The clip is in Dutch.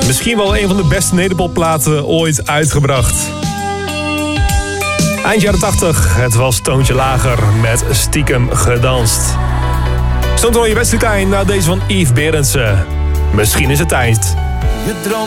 Misschien wel een van de beste nederpopplaten ooit uitgebracht. Eind jaren 80, het was Toontje Lager met Stiekem Gedanst. Stond er al je beste klein na deze van Yves Berendsen. Misschien is het tijd. Je droomt